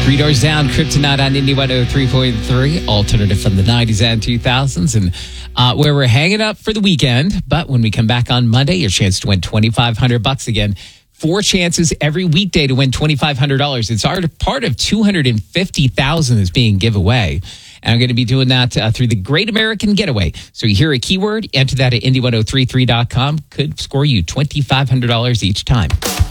Three Doors Down, Kryptonite on Indie 103.3, alternative from the 90s and 2000s, and where we're hanging up for the weekend. But when we come back on Monday, your chance to win $2,500 again. 4 chances every weekday to win $2,500. It's part of $250,000 that's being given away. And I'm going to be doing that through the Great American Getaway. So you hear a keyword, enter that at indie1033.com. Could score you $2,500 each time.